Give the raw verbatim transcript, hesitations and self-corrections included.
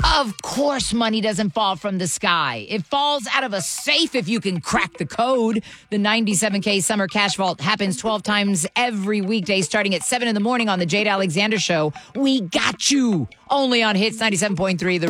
Of course, money doesn't fall from the sky. It falls out of a safe if you can crack the code. The ninety-seven K Summer Cash Vault happens twelve times every weekday, starting at seven in the morning on The Jade Alexander Show. We got you. Only on Hits ninety-seven point three. The